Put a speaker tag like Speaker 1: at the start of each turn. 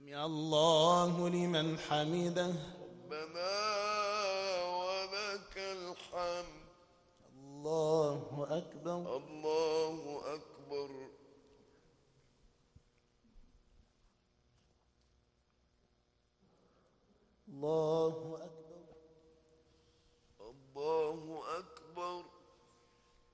Speaker 1: سمع الله لمن حمده.
Speaker 2: ربنا ولك الحمد.
Speaker 1: الله أكبر.
Speaker 2: الله أكبر.
Speaker 1: الله